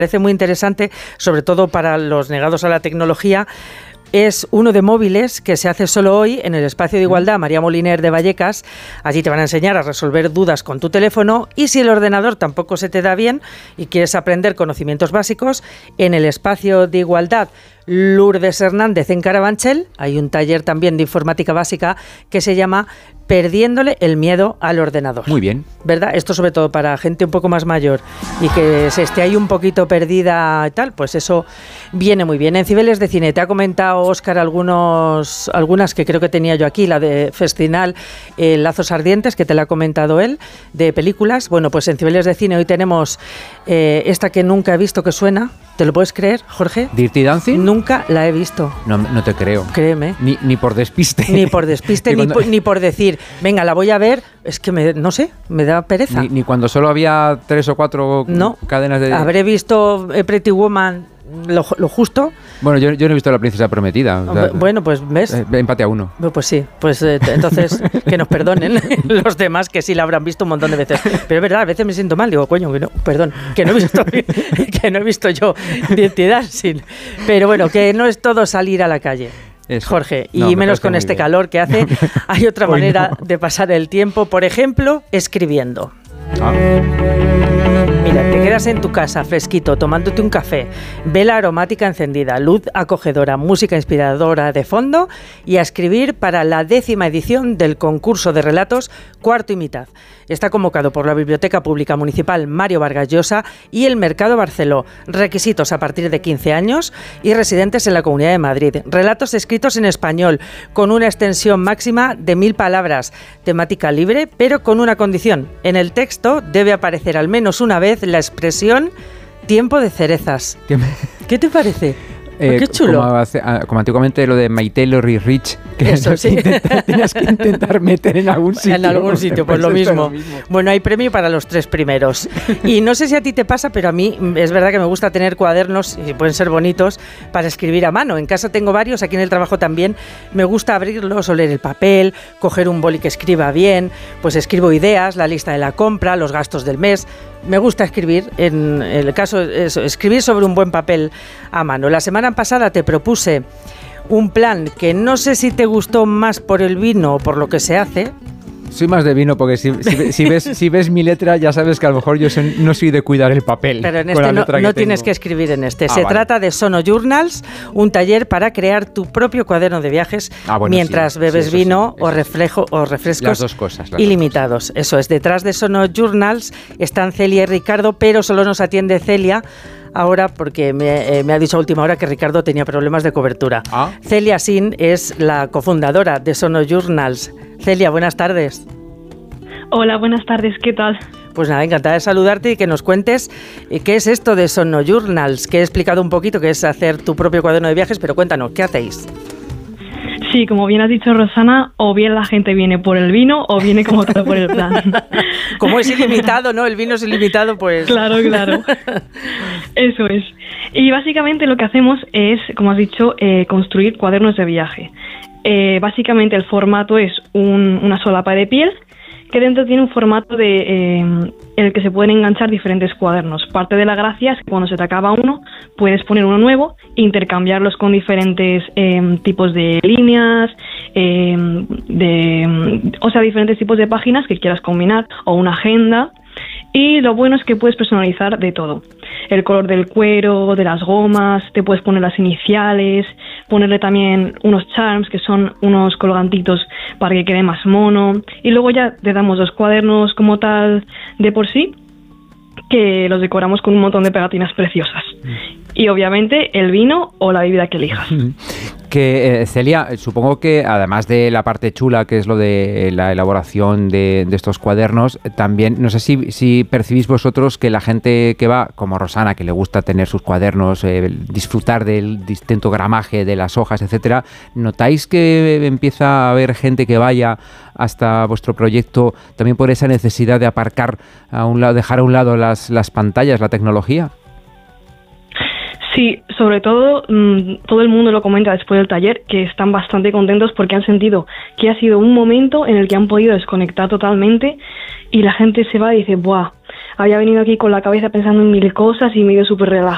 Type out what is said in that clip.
parece muy interesante, sobre todo para los negados a la tecnología. Es uno de móviles que se hace solo hoy en el Espacio de Igualdad María Moliner de Vallecas. Allí te van a enseñar a resolver dudas con tu teléfono, y si el ordenador tampoco se te da bien y quieres aprender conocimientos básicos, en el Espacio de Igualdad Lourdes Hernández en Carabanchel hay un taller también de informática básica que se llama Perdiéndole el miedo al ordenador. Muy bien. ¿Verdad? Esto sobre todo para gente un poco más mayor y que se esté ahí un poquito perdida y tal, pues eso viene muy bien. En Cibeles de Cine te ha comentado Óscar algunas que creo que tenía yo aquí, la de Festinal, Lazos Ardientes, que te la ha comentado él, de películas. Bueno, pues en Cibeles de Cine hoy tenemos esta que nunca he visto, que suena. ¿Te lo puedes creer, Jorge? ¿Dirty Dancing? Nunca la he visto. No te creo. Créeme. Ni por despiste. Ni por despiste, ni por decir, venga, la voy a ver, es que me da pereza. Ni cuando solo había 3 o 4 cadenas de... Habré visto Pretty Woman lo justo. Bueno, yo no he visto La Princesa Prometida. O sea, bueno, pues ves. Empate a 1. Pues sí, pues entonces que nos perdonen los demás que sí la habrán visto un montón de veces. Pero es verdad, a veces me siento mal, digo, coño, que no he visto yo Dirty Dancing. Pero bueno, que no es todo salir a la calle. Eso. Jorge, y menos con este calor que hace. Hay otra manera de pasar el tiempo, por ejemplo, escribiendo. Mira, te quedas en tu casa fresquito, tomándote un café, vela aromática encendida, luz acogedora, música inspiradora de fondo, y a escribir para la 10ª edición del concurso de relatos Cuarto y Mitad. Está convocado por la Biblioteca Pública Municipal Mario Vargas Llosa y el Mercado Barceló. Requisitos a partir de 15 años y residentes en la Comunidad de Madrid. Relatos escritos en español, con una extensión máxima de 1000 palabras. Temática libre, pero con una condición. En el texto debe aparecer al menos una vez la expresión tiempo de cerezas. ¿Qué te parece? Qué chulo. Como antiguamente lo de My Taylor y Rich, que eso sí. Tenías que intentar meter en algún sitio. En algún sitio, pues lo mismo. Bueno, hay premio para los 3 primeros. Y no sé si a ti te pasa, pero a mí es verdad que me gusta tener cuadernos, y pueden ser bonitos, para escribir a mano. En casa tengo varios, aquí en el trabajo también. Me gusta abrirlos, oler el papel, coger un boli que escriba bien, pues escribo ideas, la lista de la compra, los gastos del mes. Me gusta escribir, en el caso eso, escribir sobre un buen papel a mano. La semana pasada te propuse un plan que no sé si te gustó más por el vino o por lo que se hace. Soy más de vino, porque si ves mi letra ya sabes que a lo mejor yo no soy de cuidar el papel. Pero en este no tienes que escribir en este. Se trata de Sonojournals, un taller para crear tu propio cuaderno de viajes mientras bebes vino o refrescos las dos cosas, ilimitados. Eso es, detrás de Sonojournals están Celia y Ricardo, pero solo nos atiende Celia ahora porque me ha dicho a última hora que Ricardo tenía problemas de cobertura. Celia Sin es la cofundadora de Sonojournals. Celia, buenas tardes. Hola, buenas tardes, ¿qué tal? Pues nada, encantada de saludarte y que nos cuentes qué es esto de Sonojournals, que he explicado un poquito que es hacer tu propio cuaderno de viajes, pero cuéntanos, ¿qué hacéis? Sí, como bien has dicho, Rosana, o bien la gente viene por el vino o viene como todo por el plan. Como es ilimitado, ¿no? El vino es ilimitado, pues... Claro. Eso es. Y básicamente lo que hacemos es, como has dicho, construir cuadernos de viaje. Básicamente el formato es una solapa de piel que dentro tiene un formato en el que se pueden enganchar diferentes cuadernos. Parte de la gracia es que cuando se te acaba uno, puedes poner uno nuevo e intercambiarlos con diferentes tipos de líneas, diferentes tipos de páginas que quieras combinar, o una agenda. Y lo bueno es que puedes personalizar de todo. El color del cuero, de las gomas, te puedes poner las iniciales, ponerle también unos charms, que son unos colgantitos para que quede más mono. Y luego ya te damos los cuadernos como tal de por sí, que los decoramos con un montón de pegatinas preciosas. Y obviamente el vino o la bebida que elijas. Que Celia, supongo que además de la parte chula, que es lo de la elaboración de estos cuadernos, también, no sé si percibís vosotros que la gente que va, como Rosana, que le gusta tener sus cuadernos, disfrutar del distinto gramaje de las hojas, etcétera, ¿notáis que empieza a haber gente que vaya hasta vuestro proyecto también por esa necesidad de aparcar a un lado, dejar a un lado las pantallas, la tecnología? Sí, sobre todo todo el mundo lo comenta después del taller, que están bastante contentos porque han sentido que ha sido un momento en el que han podido desconectar totalmente, y la gente se va y dice, ¡buah! Había venido aquí con la cabeza pensando en 1000 cosas y me he ido súper relajado